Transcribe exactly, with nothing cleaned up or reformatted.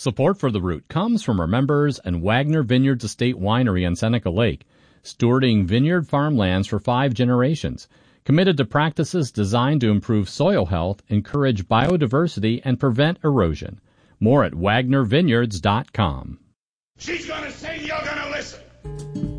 Support for The Root comes from our members and Wagner Vineyards Estate Winery on Seneca Lake, stewarding vineyard farmlands for five generations, committed to practices designed to improve soil health, encourage biodiversity, and prevent erosion. More at wagner vineyards dot com. She's gonna sing, you're gonna listen.